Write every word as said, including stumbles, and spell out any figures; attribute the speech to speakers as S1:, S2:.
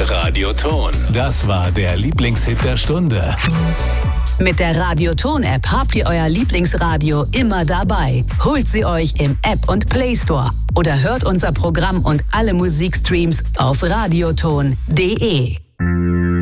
S1: Radioton. Das war der Lieblingshit der Stunde.
S2: Mit der Radioton-App habt ihr euer Lieblingsradio immer dabei. Holt sie euch im App und Play Store oder hört unser Programm und alle Musikstreams auf radioton punkt de.